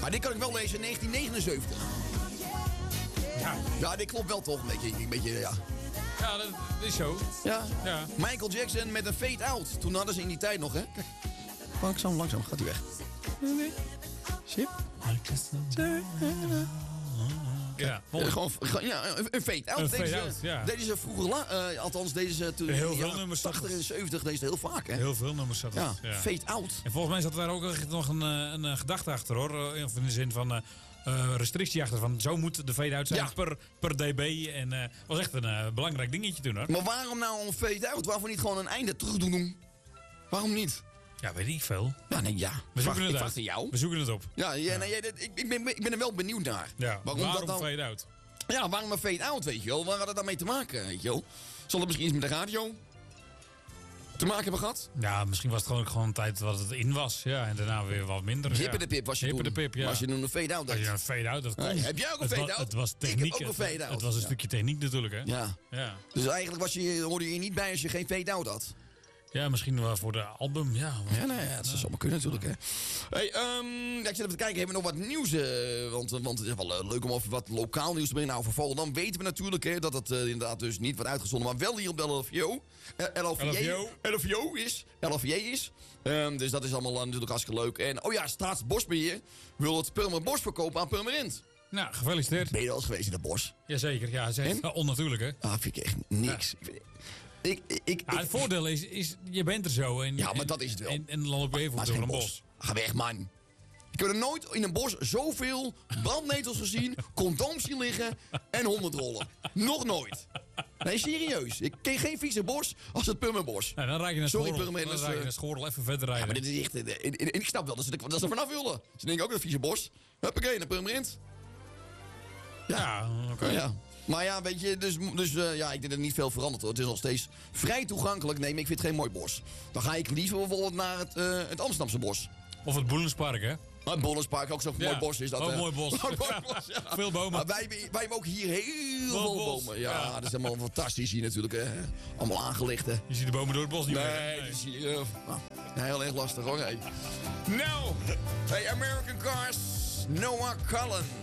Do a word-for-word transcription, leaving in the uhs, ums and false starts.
Maar dit kan ik wel lezen in negentien negenenzeventig. Ja. Ja, dit klopt wel toch een beetje, een beetje ja. Ja, dat is zo. Ja. Ja. Michael Jackson met een fade out. Toen hadden ze in die tijd nog, hè. Kijk. Langzaam, langzaam gaat hij weg. Zip. Ja, Ja, gewoon, gewoon ja, een fade out. Een Deze, fade-out, ja. Deze ze vroeger, la- uh, althans deze ze toen Heel in de veel jaren nummers tachtig en zeventig deed ze heel vaak, hè. Heel veel nummers zat Ja, het. Ja. fade out. En volgens mij zat daar ook echt nog een, eh, een, een gedachte achter, hoor. Of in de zin van uh, uh, restrictie achter. Van zo moet de fade-out zijn Ja. per, per dB. En uh, was echt een uh, belangrijk dingetje toen, hoor. Maar waarom nou een fade-out? Waarvoor niet gewoon een einde terug doen? Waarom niet? Ja, weet ik veel. Ja, nee, ja. We zoeken ik het vraag uit. aan jou. We zoeken het op. Ja, ja, nee, ja, dit- ik, ik, ben, ik ben er wel benieuwd naar. Ja, Waarom, waarom dat dan? fade-out? Ja, waarom een fade-out, weet je wel? Waar had het dan mee te maken, weet je wel? Zal het misschien iets met de radio te maken hebben gehad? Ja, misschien was het gewoon, gewoon een tijd wat het in was. Ja, en daarna weer wat minder. Hippe de pip was je Hippe toen. de pip, ja. Was je toen een fade-out Had deed. je een fade-out, dat kon. Nee, heb jij ook een Het wa- fade-out? Het was Ik heb techniek. ook een het- fade-out. Het was een Ja. stukje techniek natuurlijk, hè? Ja. Ja. Dus eigenlijk was je, hoorde je hier niet bij als je geen fade-out had. Ja, misschien wel voor de album, ja. Ja, nou ja, dat zou zomaar kunnen natuurlijk. Hè. Hey, um, ja, ik zit even te kijken, hebben we nog wat nieuws? Uh, want, want het is wel uh, leuk om even wat lokaal nieuws te brengen. Nou, voor Volendam weten we natuurlijk hè, dat het uh, inderdaad dus niet wordt uitgezonden. Maar wel hier op de L F O. Uh, L F J. L F O is. L F J is. Um, dus dat is allemaal uh, natuurlijk hartstikke leuk. En oh ja, Staatsbosbeheer wil het Purmerbos verkopen aan Purmerend. Nou, gefeliciteerd. Ben je al eens geweest in dat bos? Jazeker, ja. Ze heeft onnatuurlijk, hè? Ah, vind ik echt niks. Ja. Ik, ik, ik, Ja, het voordeel is, is, je bent er zo. En, Ja, maar dat is het wel. En, en dan loop je even Maar door het een is geen bos. Ga weg, man. Ik heb er nooit in een bos zoveel brandnetels gezien, condooms zien liggen en honderdrollen. Nog nooit. Nee, serieus. Ik ken geen vieze bos als het Purmerbos. Nou, dan raak je naar Sorry, Schorrel. Purmerend, Dan dus, raak je uh, naar Schorrel even verder rijden. Ja, maar dit is echt... En, en, en ik snap wel dat ze, dat ze er vanaf willen. Ze denken ook dat vieze bos. Huppakee, naar Purmerend. Ja, oké. Ja. Maar ja, weet je, dus, dus uh, ja, ik denk dat er niet veel verandert hoor. Het is nog steeds vrij toegankelijk. Nee, maar ik vind het geen mooi bos. Dan ga ik liever bijvoorbeeld naar het, uh, het Amsterdamse bos. Of het Boelenspark, hè? Het Bollerspark, ook zo'n Ja. mooi bos is dat. Ook hè? mooi bos. Ook mooi bos, ja. Veel bomen. Maar wij, wij hebben ook hier heel Veel veel bos. bomen. Ja, Ja. dat is helemaal fantastisch hier natuurlijk. Hè. Allemaal aangelegd, hè. Je ziet de bomen door het bos niet meer. Nee, dat is hier, uh, nou, heel erg lastig hoor. Hey. Nou, hey, American Cars, Noah Cullen.